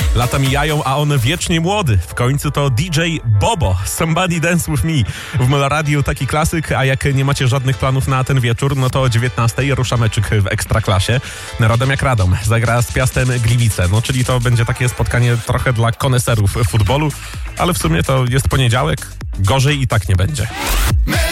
Lata mijają, a on wiecznie młody. W końcu to DJ Bobo. Somebody Dance With Me. W Meloradiu taki klasyk, a jak nie macie żadnych planów na ten wieczór, no to o 19:00 rusza meczyk w Ekstraklasie. Radom jak Radom zagra z Piastem Gliwice. No czyli to będzie takie spotkanie trochę dla koneserów futbolu, ale w sumie to jest poniedziałek. Gorzej i tak nie będzie.